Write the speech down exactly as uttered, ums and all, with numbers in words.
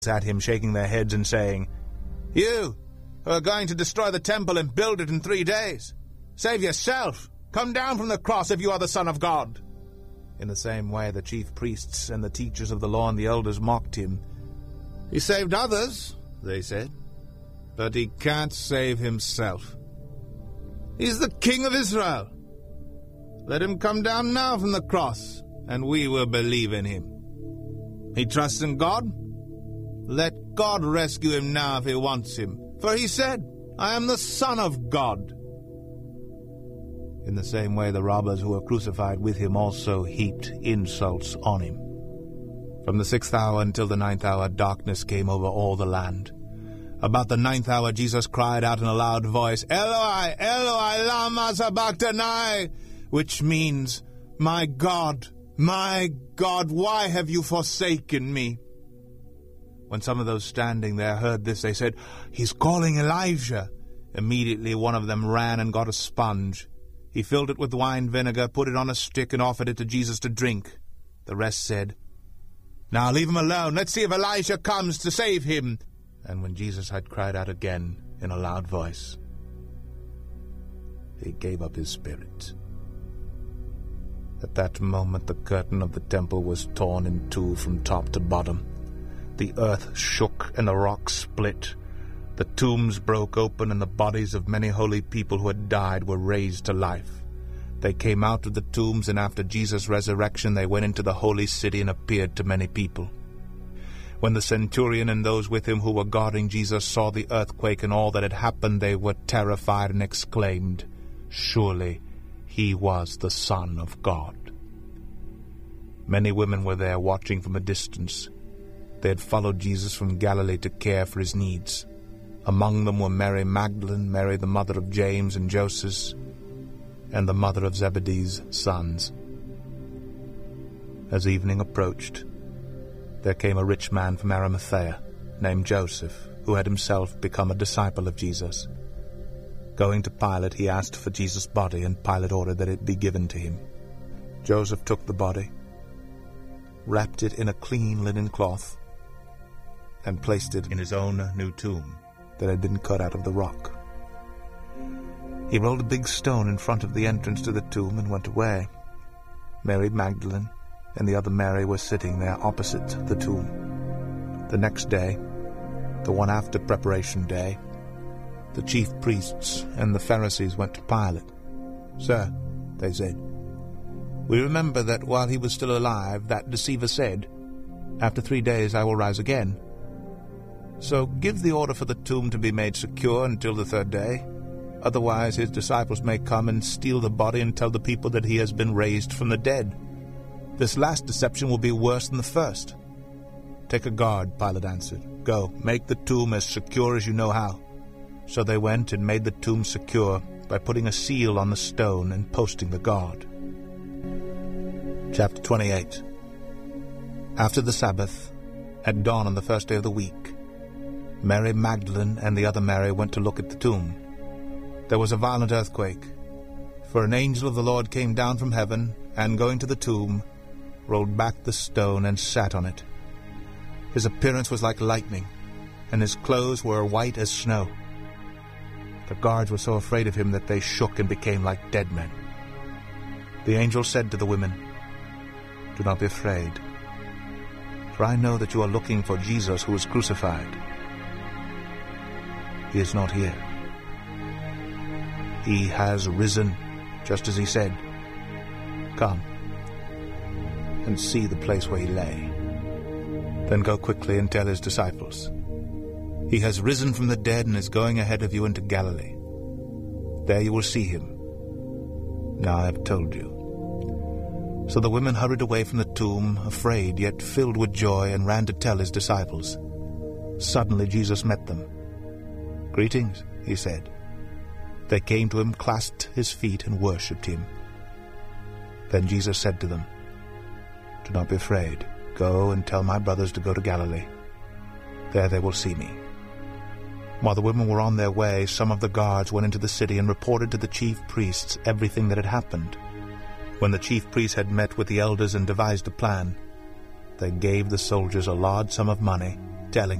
at him, shaking their heads and saying, "You, who are going to destroy the temple and build it in three days, save yourself! Come down from the cross if you are the Son of God!" In the same way, the chief priests and the teachers of the law and the elders mocked him. "He saved others," they said, "but he can't save himself. He's the King of Israel. Let him come down now from the cross, and we will believe in him. He trusts in God? Let God rescue him now if he wants him. For he said, 'I am the Son of God.'" In the same way, the robbers who were crucified with him also heaped insults on him. From the sixth hour until the ninth hour, darkness came over all the land. About the ninth hour, Jesus cried out in a loud voice, "Eloi, Eloi, lama sabachthani," which means, "My God, my God, why have you forsaken me?" When some of those standing there heard this, they said, "He's calling Elijah." Immediately one of them ran and got a sponge. He filled it with wine vinegar, put it on a stick, and offered it to Jesus to drink. The rest said, "Now leave him alone. Let's see if Elijah comes to save him." And when Jesus had cried out again in a loud voice, he gave up his spirit. At that moment the curtain of the temple was torn in two from top to bottom. The earth shook and the rocks split. The tombs broke open, and the bodies of many holy people who had died were raised to life. They came out of the tombs, and after Jesus' resurrection they went into the holy city and appeared to many people. When the centurion and those with him who were guarding Jesus saw the earthquake and all that had happened, they were terrified and exclaimed, "Surely he was the Son of God." Many women were there watching from a distance. They had followed Jesus from Galilee to care for his needs. Among them were Mary Magdalene, Mary the mother of James and Joseph, and the mother of Zebedee's sons. As evening approached, there came a rich man from Arimathea, named Joseph, who had himself become a disciple of Jesus. Going to Pilate, he asked for Jesus' body, and Pilate ordered that it be given to him. Joseph took the body, wrapped it in a clean linen cloth, and placed it in his own new tomb that had been cut out of the rock. He rolled a big stone in front of the entrance to the tomb and went away. Mary Magdalene and the other Mary were sitting there opposite the tomb. The next day, the one after Preparation Day, the chief priests and the Pharisees went to Pilate. "Sir," they said, "we remember that while he was still alive, that deceiver said, 'After three days I will rise again.' So give the order for the tomb to be made secure until the third day. Otherwise his disciples may come and steal the body and tell the people that he has been raised from the dead. This last deception will be worse than the first." "Take a guard," Pilate answered. "Go, make the tomb as secure as you know how." So they went and made the tomb secure by putting a seal on the stone and posting the guard. Chapter twenty-eight. After the Sabbath, at dawn on the first day of the week, Mary Magdalene and the other Mary went to look at the tomb. There was a violent earthquake, for an angel of the Lord came down from heaven, and going to the tomb, rolled back the stone and sat on it. His appearance was like lightning, and his clothes were white as snow. The guards were so afraid of him that they shook and became like dead men. The angel said to the women, "Do not be afraid, for I know that you are looking for Jesus who was crucified. He is not here. He has risen, just as he said. Come and see the place where he lay. Then go quickly and tell his disciples, 'He has risen from the dead and is going ahead of you into Galilee. There you will see him. Now I have told you.' So the women hurried away from the tomb, afraid yet filled with joy, and ran to tell his disciples. Suddenly Jesus met them. 'Greetings,' he said. They came to him, clasped his feet, and worshipped him. Then Jesus said to them, 'Do not be afraid. Go and tell my brothers to go to Galilee. There they will see me.' While the women were on their way, some of the guards went into the city and reported to the chief priests everything that had happened. When the chief priests had met with the elders and devised a plan, they gave the soldiers a large sum of money telling